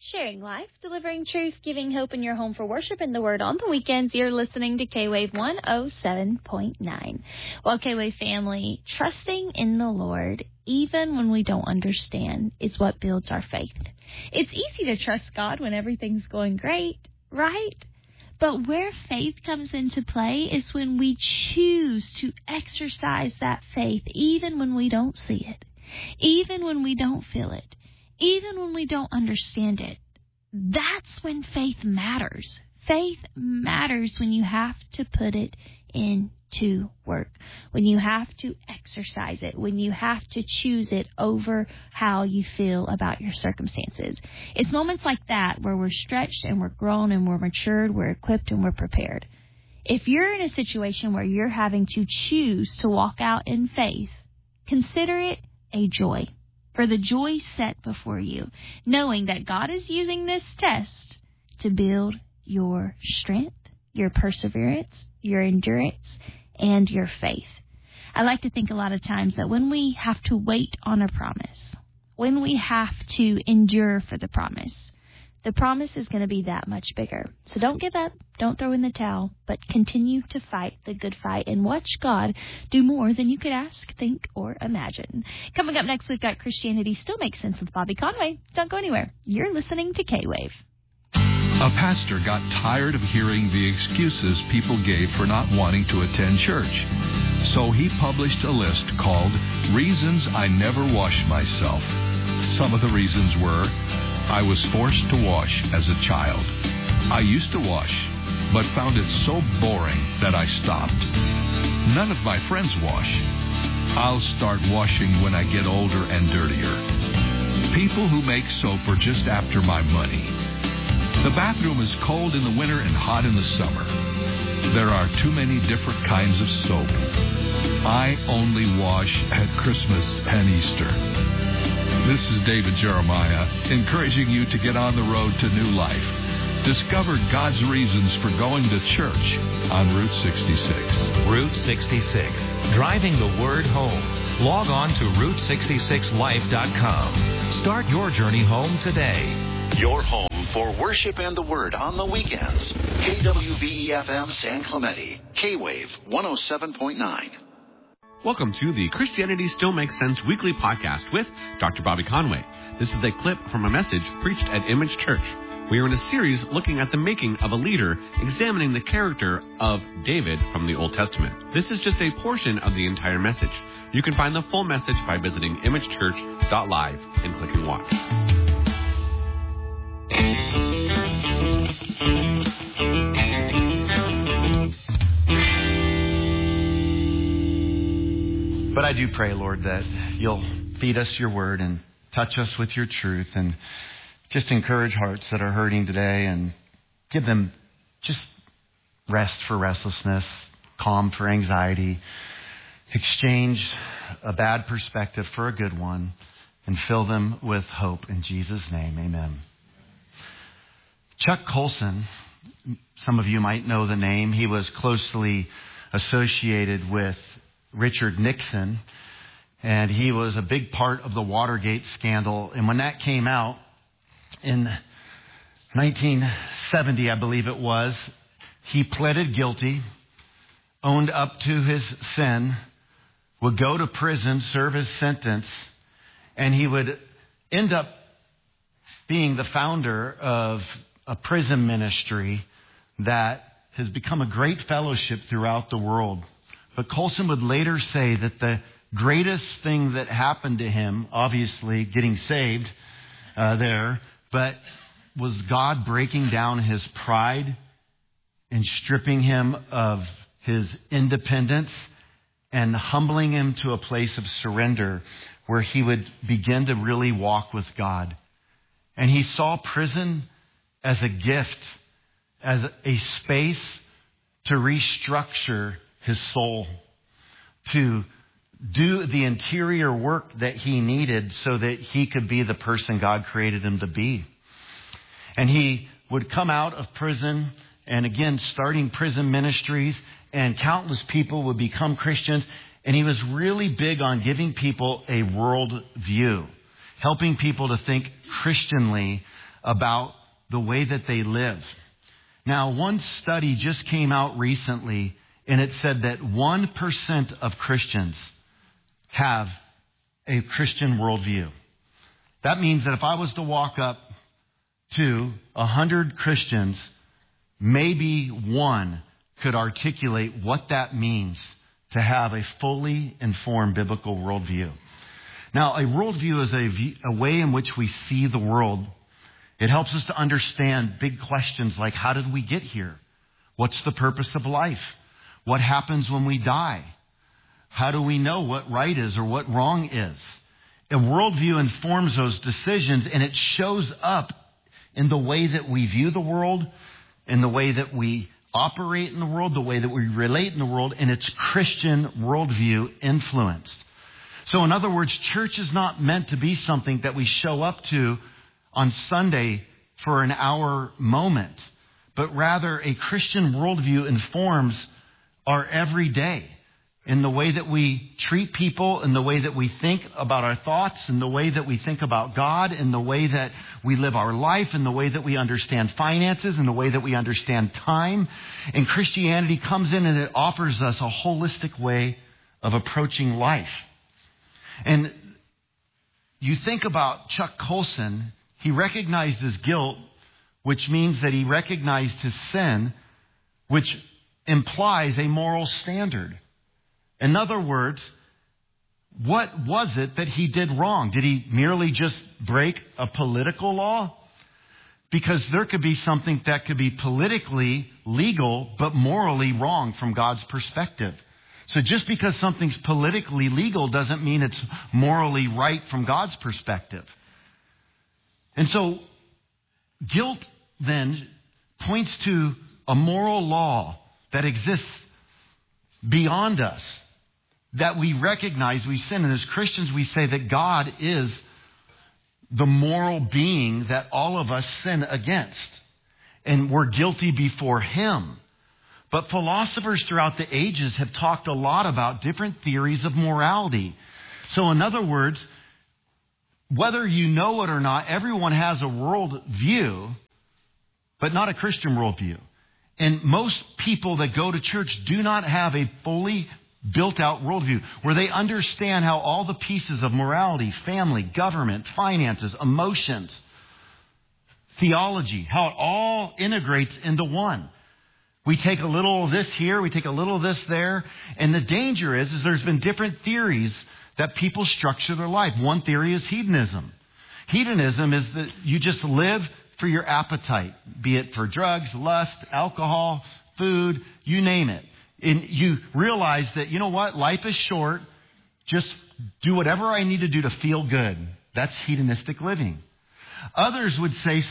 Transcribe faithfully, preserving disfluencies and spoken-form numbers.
Sharing life, delivering truth, giving hope in your home for worship and the word on the weekends. You're listening to K-Wave one oh seven point nine. Well, K-Wave family, trusting in the Lord, even when we don't understand, is what builds our faith. It's easy to trust God when everything's going great, right? But where faith comes into play is when we choose to exercise that faith, even when we don't see it, even when we don't feel it, even when we don't understand it. That's when faith matters. Faith matters when you have to put it into work, when you have to exercise it, when you have to choose it over how you feel about your circumstances. It's moments like that where we're stretched and we're grown and we're matured, we're equipped and we're prepared. If you're in a situation where you're having to choose to walk out in faith, consider it a joy. For the joy set before you, knowing that God is using this test to build your strength, your perseverance, your endurance, and your faith. I like to think a lot of times that when we have to wait on a promise, when we have to endure for the promise, the promise is going to be that much bigger. So don't give up, don't throw in the towel, but continue to fight the good fight and watch God do more than you could ask, think, or imagine. Coming up next, we've got Christianity Still Makes Sense with Bobby Conway. Don't go anywhere. You're listening to K-Wave. A pastor got tired of hearing the excuses people gave for not wanting to attend church. So he published a list called Reasons I Never Wash Myself. Some of the reasons were: I was forced to wash as a child. I used to wash, but found it so boring that I stopped. None of my friends wash. I'll start washing when I get older and dirtier. People who make soap are just after my money. The bathroom is cold in the winter and hot in the summer. There are too many different kinds of soap. I only wash at Christmas and Easter. This is David Jeremiah, encouraging you to get on the road to new life. Discover God's reasons for going to church on Route sixty-six. Route sixty-six, driving the word home. Log on to route sixty-six life dot com. Start your journey home today. Your home for worship and the word on the weekends. K W V E F M San Clemente, K-Wave one oh seven point nine. Welcome to the Christianity Still Makes Sense weekly podcast with Doctor Bobby Conway. This is a clip from a message preached at Image Church. We are in a series looking at the making of a leader, examining the character of David from the Old Testament. This is just a portion of the entire message. You can find the full message by visiting image church dot live and clicking watch. But I do pray, Lord, that you'll feed us your word and touch us with your truth and just encourage hearts that are hurting today and give them just rest for restlessness, calm for anxiety, exchange a bad perspective for a good one, and fill them with hope. In Jesus' name, amen. Chuck Colson, some of you might know the name. He was closely associated with Richard Nixon, and he was a big part of the Watergate scandal. And when that came out in nineteen seventy, I believe it was, he pleaded guilty, owned up to his sin, would go to prison, serve his sentence, and he would end up being the founder of a prison ministry that has become a great fellowship throughout the world. But Colson would later say that the greatest thing that happened to him, obviously getting saved uh, there, but was God breaking down his pride and stripping him of his independence and humbling him to a place of surrender where he would begin to really walk with God. And he saw prison as a gift, as a space to restructure his soul, to do the interior work that he needed so that he could be the person God created him to be. And he would come out of prison and again starting prison ministries, and countless people would become Christians. And he was really big on giving people a world view, helping people to think Christianly about the way that they live. Now, one study just came out recently, and it said that one percent of Christians have a Christian worldview. That means that if I was to walk up to one hundred Christians, maybe one could articulate what that means to have a fully informed biblical worldview. Now, a worldview is a, view, a way in which we see the world. It helps us to understand big questions like, how did we get here? What's the purpose of life? What happens when we die? How do we know what right is or what wrong is? A worldview informs those decisions, and it shows up in the way that we view the world, in the way that we operate in the world, the way that we relate in the world, and it's Christian worldview influenced. So in other words, church is not meant to be something that we show up to on Sunday for an hour moment, but rather a Christian worldview informs our everyday in the way that we treat people, in the way that we think about our thoughts, in the way that we think about God, in the way that we live our life, in the way that we understand finances, in the way that we understand time. And Christianity comes in and it offers us a holistic way of approaching life. And you think about Chuck Colson. He recognized his guilt, which means that he recognized his sin, which implies a moral standard. In other words, what was it that he did wrong? Did he merely just break a political law? Because there could be something that could be politically legal, but morally wrong from God's perspective. So just because something's politically legal doesn't mean it's morally right from God's perspective. And so guilt then points to a moral law that exists beyond us, that we recognize we sin. And as Christians, we say that God is the moral being that all of us sin against. And we're guilty before Him. But philosophers throughout the ages have talked a lot about different theories of morality. So in other words, whether you know it or not, everyone has a world view, but not a Christian worldview. And most people that go to church do not have a fully built out worldview where they understand how all the pieces of morality, family, government, finances, emotions, theology, how it all integrates into one. We take a little of this here, we take a little of this there. And the danger is, is there's been different theories that people structure their life. One theory is hedonism. Hedonism is that you just live for your appetite, be it for drugs, lust, alcohol, food, you name it. And you realize that, you know what, life is short. Just do whatever I need to do to feel good. That's hedonistic living. Others would say